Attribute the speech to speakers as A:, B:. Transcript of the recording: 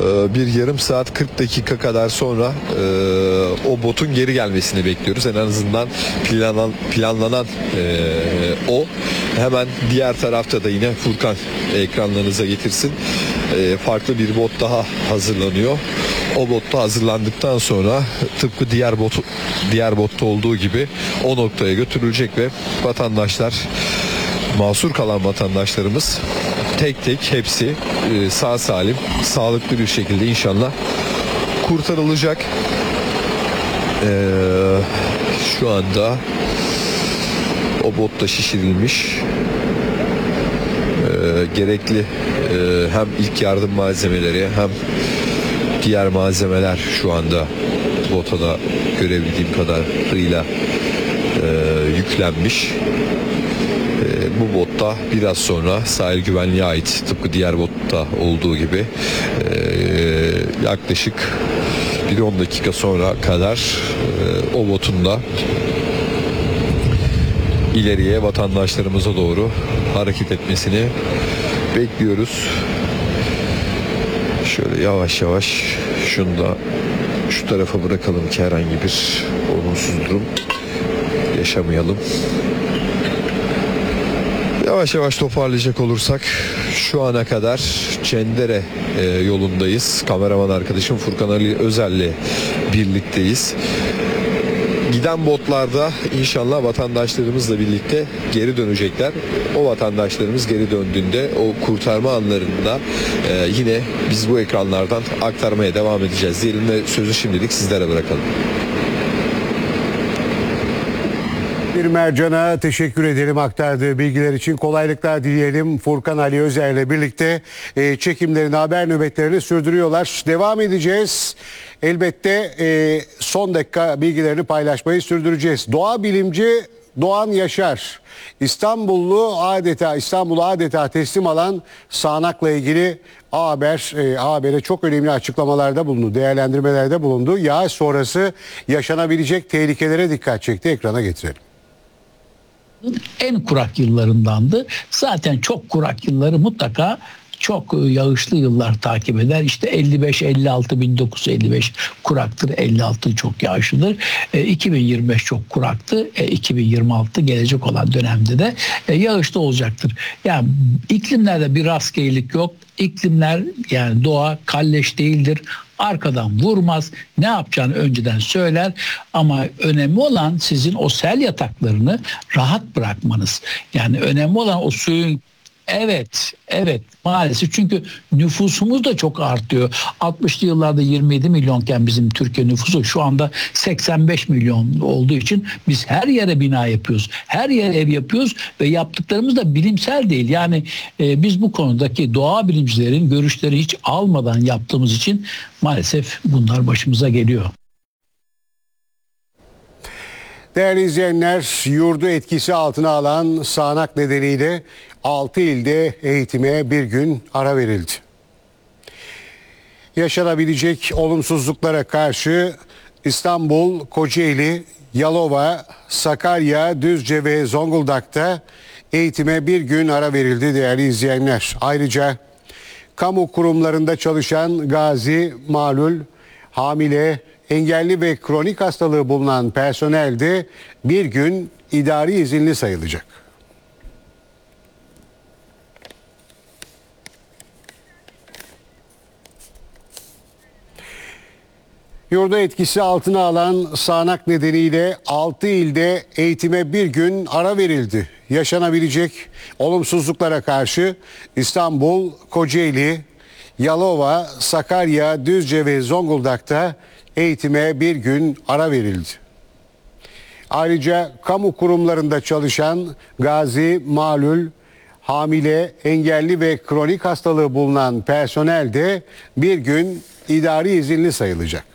A: Bir yarım saat 40 dakika kadar sonra o botun geri gelmesini bekliyoruz. En azından planlanan o. Hemen diğer tarafta da yine Furkan ekranlarınıza getirsin. Farklı bir bot daha hazırlanıyor. O bot da hazırlandıktan sonra tıpkı diğer botta olduğu gibi o noktaya götürülecek ve vatandaşlar, mahsur kalan vatandaşlarımız tek tek hepsi sağ salim, sağlıklı bir şekilde inşallah kurtarılacak. Şu anda o bot da şişirilmiş. Gerekli hem ilk yardım malzemeleri hem diğer malzemeler şu anda bota da görebildiğim kadarıyla yüklenmiş. Bu botta biraz sonra sahil güvenliğe ait, tıpkı diğer botta olduğu gibi yaklaşık 1-10 dakika sonra kadar o botun da ileriye vatandaşlarımıza doğru hareket etmesini bekliyoruz. Şöyle yavaş yavaş şunu da şu tarafa bırakalım ki herhangi bir olumsuz durum yaşamayalım. Yavaş yavaş toparlayacak olursak şu ana kadar Cendere yolundayız. Kameraman arkadaşım Furkan Ali Özel'le birlikteyiz. Giden botlarda inşallah vatandaşlarımızla birlikte geri dönecekler. O vatandaşlarımız geri döndüğünde o kurtarma anlarında yine biz bu ekranlardan aktarmaya devam edeceğiz diyelim ve sözü şimdilik sizlere bırakalım.
B: Bir Mercan'a teşekkür edelim aktardığı bilgiler için. Kolaylıklar dileyelim. Furkan Ali Özer ile birlikte çekimlerini, haber nöbetlerini sürdürüyorlar. Devam edeceğiz. Elbette son dakika bilgilerini paylaşmayı sürdüreceğiz. Doğa bilimci Doğan Yaşar, İstanbul'u adeta teslim alan sağanakla ilgili Haber'e çok önemli açıklamalarda bulundu, değerlendirmelerde bulundu. Yağış sonrası yaşanabilecek tehlikelere dikkat çekti. Ekrana getirelim.
C: En kurak yıllarındandı. Zaten çok kurak yılları mutlaka çok yağışlı yıllar takip eder. İşte 55-56, 1955 kuraktır, 56 çok yağışlıdır. 2025 çok kuraktı. 2026 gelecek olan dönemde de yağışlı olacaktır. Yani iklimlerde bir rastgelelik yok. İklimler, yani doğa kalleş değildir. Arkadan vurmaz. Ne yapacağını önceden söyler. Ama önemli olan sizin o sel yataklarını rahat bırakmanız. Yani önemli olan o suyun. Evet maalesef, çünkü nüfusumuz da çok artıyor. 60'lı yıllarda 27 milyonken bizim Türkiye nüfusu şu anda 85 milyon olduğu için biz her yere bina yapıyoruz. Her yere ev yapıyoruz ve yaptıklarımız da bilimsel değil. Yani biz bu konudaki doğa bilimcilerin görüşleri hiç almadan yaptığımız için maalesef bunlar başımıza geliyor.
B: Değerli izleyenler, yurdu etkisi altına alan sağanak nedeniyle 6 ilde eğitime bir gün ara verildi. Yaşanabilecek olumsuzluklara karşı İstanbul, Kocaeli, Yalova, Sakarya, Düzce ve Zonguldak'ta eğitime bir gün ara verildi değerli izleyenler. Ayrıca kamu kurumlarında çalışan gazi, malul, hamile, engelli ve kronik hastalığı bulunan personel de bir gün idari izinli sayılacak. Yurda etkisi altına alan sağanak nedeniyle 6 ilde eğitime bir gün ara verildi. Yaşanabilecek olumsuzluklara karşı İstanbul, Kocaeli, Yalova, Sakarya, Düzce ve Zonguldak'ta eğitime bir gün ara verildi. Ayrıca kamu kurumlarında çalışan gazi, malul, hamile, engelli ve kronik hastalığı bulunan personel de bir gün idari izinli sayılacak.